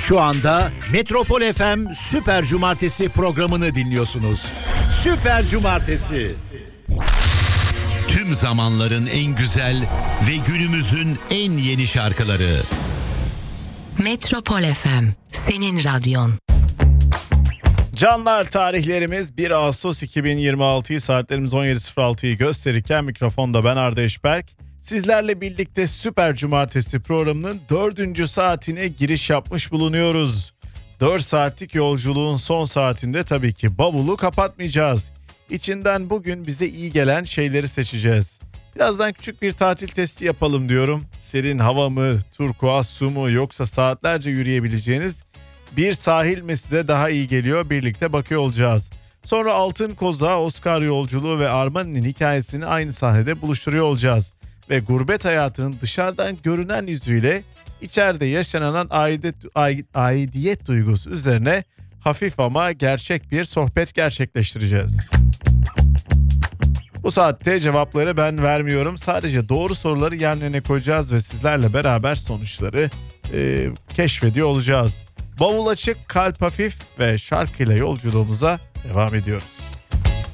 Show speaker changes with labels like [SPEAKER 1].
[SPEAKER 1] Şu anda Metropol FM Süper Cumartesi programını dinliyorsunuz. Süper Cumartesi. Tüm zamanların en güzel ve günümüzün en yeni şarkıları.
[SPEAKER 2] Metropol FM, senin radyon.
[SPEAKER 3] Canlar, tarihlerimiz 1 Ağustos 2026'yı, saatlerimiz 17.06'yı gösterirken mikrofonda ben Arda Eşberk. Sizlerle birlikte Süper Cumartesi programının 4. saatine giriş yapmış bulunuyoruz. 4 saatlik yolculuğun son saatinde tabii ki bavulu kapatmayacağız. İçinden bugün bize iyi gelen şeyleri seçeceğiz. Birazdan küçük bir tatil testi yapalım diyorum. Serin hava mı, turkuaz su mu, yoksa saatlerce yürüyebileceğiniz bir sahil mi size daha iyi geliyor? Birlikte bakıyor olacağız. Sonra Altın Koza, Oscar yolculuğu ve Armani'nin hikayesini aynı sahnede buluşturuyor olacağız. Ve gurbet hayatının dışarıdan görünen yüzüyle içeride yaşanan aidiyet duygusu üzerine hafif ama gerçek bir sohbet gerçekleştireceğiz. Bu saatte cevapları ben vermiyorum. Sadece doğru soruları yan yana koyacağız ve sizlerle beraber sonuçları keşfediyor olacağız. Bavul açık, kalp hafif ve şarkıyla yolculuğumuza devam ediyoruz.